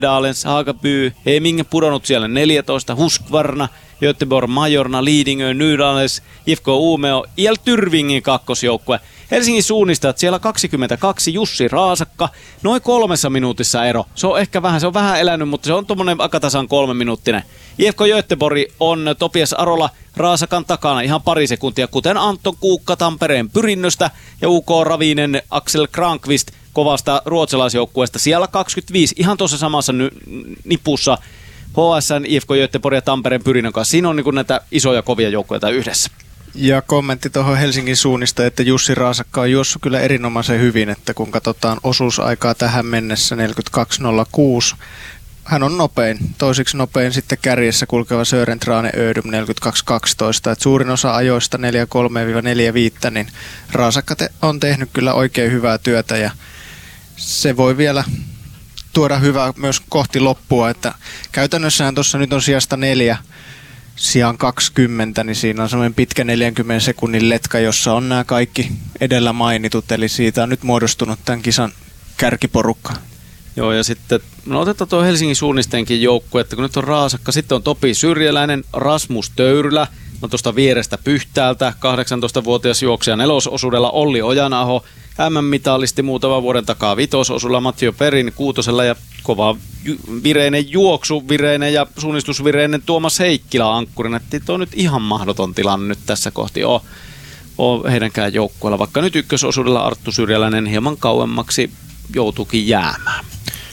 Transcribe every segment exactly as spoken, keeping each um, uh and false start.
Dalens, Hagaby, Heming pudonnut siellä neljätoista, Husqvarna, Göteborg, Majorna, Lidingö, Nydales, I F K Umeå, I L Tyrvingin kakkosjoukkue. Helsingin suunnistajat siellä kaksikymmentäkaksi, Jussi Raasakka, noin kolmessa minuutissa ero. Se on ehkä vähän, se on vähän elänyt, mutta se on tuommoinen aika tasan kolme minuuttinen. I F K Göteborg on Topias Arola Raasakan takana ihan pari sekuntia, kuten Anton Kuukka Tampereen Pyrinnöstä ja U K Ravinen Axel Krankvist kovasta ruotsalaisjoukkueesta. Siellä kaksikymmentäviisi, ihan tuossa samassa ny- nipussa H S N, I F K Göteborg ja Tampereen Pyrinnön kanssa. Siinä on niin kuin näitä isoja kovia joukkueita yhdessä. Ja kommentti tuohon Helsingin suunnista, että Jussi Raasakka on juossut kyllä erinomaisen hyvin, että kun katsotaan osuusaikaa tähän mennessä neljäkymmentäkaksi nolla kuusi. Hän on nopein, toisiksi nopein sitten kärjessä kulkeva Sören Trane Ödum neljäkymmentäkaksi kaksitoista. Et suurin osa ajoista neljä kolme neljä viisi, niin Raasakka te- on tehnyt kyllä oikein hyvää työtä ja se voi vielä tuoda hyvää myös kohti loppua, että käytännössähän tuossa nyt on sijasta neljä sijaan kaksikymmentä, niin siinä on semmoinen pitkä neljänkymmenen sekunnin letka, jossa on nämä kaikki edellä mainitut, eli siitä on nyt muodostunut tämän kisan kärkiporukka. Joo, ja sitten no otetaan tuo Helsingin suunnistenkin joukkue, että kun nyt on Raasakka, sitten on Topi Syrjäläinen, Rasmus Töyrylä, no tuosta vierestä Pyhtäältä, kahdeksantoistavuotias juoksija nelososuudella Olli Ojanaho, M M-mitalisti muutaman vuoden takaa vitososuudella Mathieu Perin kuutosella ja kova vireinen juoksu, vireinen ja suunnistusvireinen Tuomas Heikkilä ankkurina. Että on nyt ihan mahdoton tilanne nyt tässä kohti on, on heidänkään joukkueella, vaikka nyt ykkösosuudella Arttu Syrjäläinen hieman kauemmaksi joutuukin jäämään.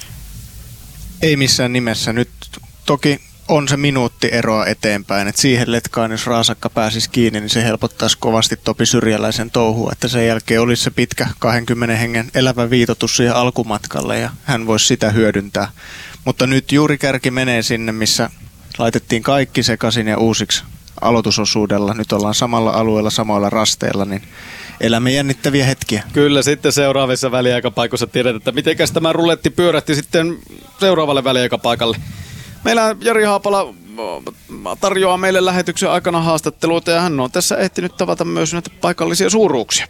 Ei missään nimessä. Nyt toki on se minuutti eroa eteenpäin, että siihen letkaan, jos Raasakka pääsisi kiinni, niin se helpottaisi kovasti Topi Syrjäläisen touhua, että sen jälkeen olisi se pitkä kahdenkymmenen hengen elävä viitotus siihen alkumatkalle ja hän voisi sitä hyödyntää. Mutta nyt juuri kärki menee sinne, missä laitettiin kaikki sekaisin ja uusiksi aloitusosuudella. Nyt ollaan samalla alueella, samoilla rasteilla, niin elämme jännittäviä hetkiä. Kyllä, sitten seuraavissa väliaikapaikoissa tiedetään, että mitenkäs tämä ruletti pyörähti sitten seuraavalle väliaikapaikalle. Meillä Jari Haapala tarjoaa meille lähetyksen aikana haastatteluita ja hän on tässä ehtinyt tavata myös näitä paikallisia suuruuksia.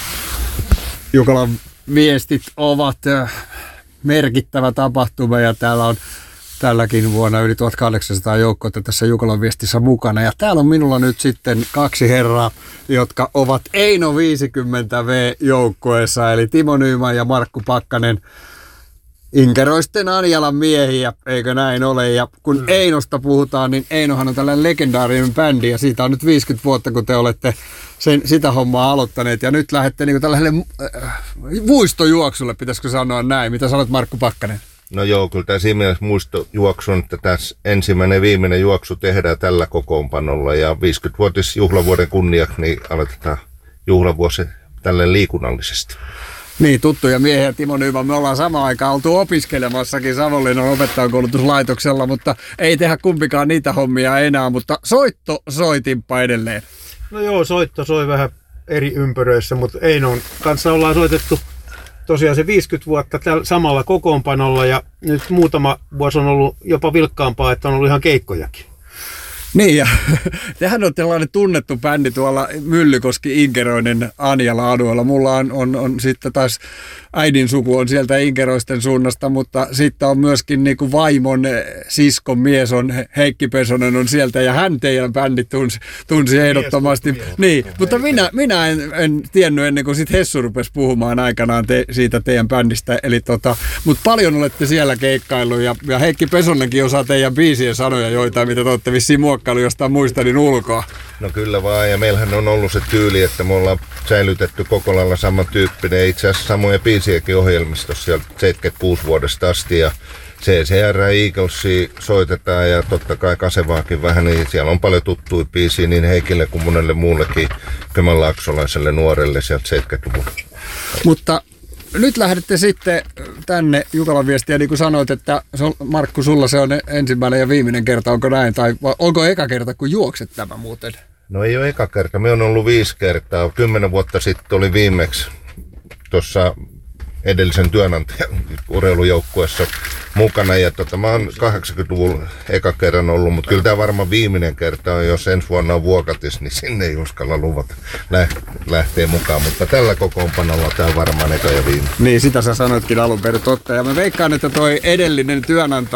Jukolan viestit ovat merkittävä tapahtuma ja täällä on tälläkin vuonna yli tuhatkahdeksansataa joukkoa tässä Jukolan viestissä mukana. Ja täällä on minulla nyt sitten kaksi herraa, jotka ovat Eino viisikymmentä V-joukkueessa, eli Timo Nyman ja Markku Pakkanen. Inkeroisten Anjalan miehiä, eikö näin ole? Ja kun mm. Einosta puhutaan, niin Einohan on tällainen legendaarinen bändi ja siitä on nyt viisikymmentä vuotta, kun te olette sen, sitä hommaa aloittaneet. Ja nyt lähdette niin tällaiselle äh, muistojuoksulle, pitäisikö sanoa näin. Mitä sanot Markku Pakkanen? No joo, kyllä tämä siinä mielessä muistojuoksu on, että tässä ensimmäinen ja viimeinen juoksu tehdään tällä kokoonpanolla. Ja viisikymmenvuotis juhlavuoden kunniaksi niin aloitetaan juhlavuosi tälleen liikunnallisesti. Niin, tuttuja miehiä Timo Nyman. Me ollaan samaan aikaan oltu opiskelemassakin Savonlinnan opettajankoulutuslaitoksella, mutta ei tehdä kumpikaan niitä hommia enää, mutta soitto soitimpa edelleen. No joo, soitto soi vähän eri ympyröissä, mutta Einon kanssa ollaan soitettu tosiaan se viisikymmentä vuotta tällä samalla kokoonpanolla ja nyt muutama vuosi on ollut jopa vilkkaampaa, että on ollut ihan keikkojakin. Niin, ja tehän on tällainen tunnettu bändi tuolla Myllykoski Inkeroinen Anjala-alueella. Mulla on, on, on sitten taas äidin suku on sieltä Inkeroisten suunnasta, mutta sitten on myöskin niin kuin vaimon siskon mies on Heikki Pesonen on sieltä, ja hän teidän bändi tunsi, tunsi ehdottomasti. Mies, niin, mies, mutta minä, minä en, en tiennyt ennen kuin sitten Hessu rupesi puhumaan aikanaan te, siitä teidän bändistä. Eli tota, mutta paljon olette siellä keikkaillut, ja, ja Heikki Pesonenkin osaa teidän biisien sanoja joitain, mitä te olette vissiin muokkailu jostain muistelin ulkoa. No kyllä vaan, ja meillähän on ollut se tyyli, että me ollaan säilytetty koko lailla samantyyppinen, itse asiassa samoja biisiäkin ohjelmistossa sieltä seitsemänkymmentäkuusi vuodesta asti, ja C C R Eaglesia soitetaan, ja totta kai Kasevaakin vähän, niin siellä on paljon tuttuja biisiä niin Heikille kuin monelle muullekin kymenlaaksolaiselle nuorelle sieltä seitsemänkymmentäluvun. Mutta nyt lähdette sitten tänne Jukolan viestiä, niin kuin sanoit, että Markku, sulla se on ensimmäinen ja viimeinen kerta, onko näin? Tai onko eka kerta, kun juokset tämä muuten? No ei ole eka kerta, me on ollut viisi kertaa. Kymmenen vuotta sitten oli viimeksi tuossa edellisen työnantajan urheilujoukkueessa mukana. Ja tota, mä oon kahdeksankymmentäluvun eka kerran ollut, mutta kyllä tämä varmaan viimeinen kerta on, jos ensi vuonna on Vuokatis, niin sinne ei uskalla luvata lähteä mukaan. Mutta tällä kokoonpanolla tämä on varmaan eka ja viimeinen. Niin, sitä sä sanoitkin alun perin totta. Ja mä veikkaan, että toi edellinen työnantaja